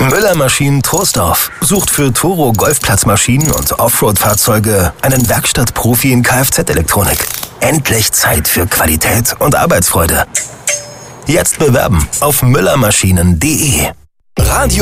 Müller Maschinen Troisdorf sucht für Toro Golfplatzmaschinen und Offroad-Fahrzeuge einen Werkstattprofi in Kfz-Elektronik. Endlich Zeit für Qualität und Arbeitsfreude. Jetzt bewerben auf müllermaschinen.de. Radio